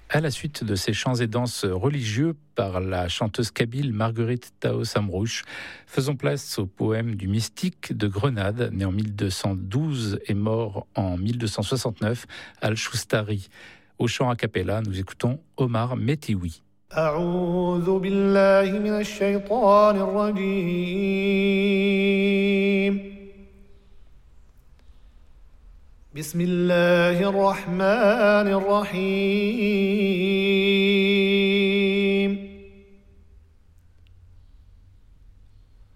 À la suite de ces chants et danses religieux par la chanteuse kabyle Marguerite Tao Samrouche, faisons place au poème du mystique de Grenade, né en 1212 et mort en 1269, Al-Shoustari. Au chant a cappella, nous écoutons Omar Métioui. أعوذ بالله من الشيطان الرجيم بسم الله الرحمن الرحيم